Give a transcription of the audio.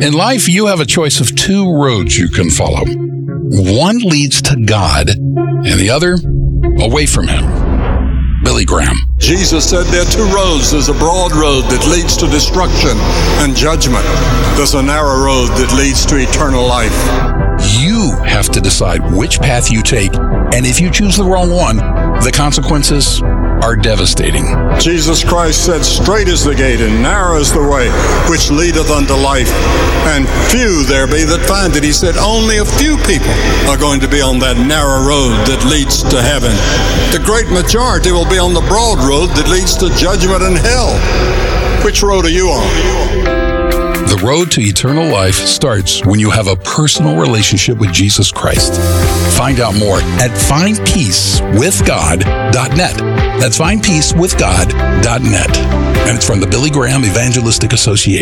In life, you have a choice of two roads you can follow. One leads to God, and the other away from Him. Billy Graham. Jesus said there are two roads. There's a broad road that leads to destruction and judgment. There's a narrow road that leads to eternal life. You have to decide which path you take, and if you choose the wrong one, the consequences are devastating. Jesus Christ said, "Straight is the gate, and narrow is the way, which leadeth unto life, and few there be that find it." He said, only a few people are going to be on that narrow road that leads to heaven. The great majority will be on the broad road that leads to judgment and hell. Which road are you on? The road to eternal life starts when you have a personal relationship with Jesus Christ. Find out more at findpeacewithgod.net. That's findpeacewithgod.net. And it's from the Billy Graham Evangelistic Association.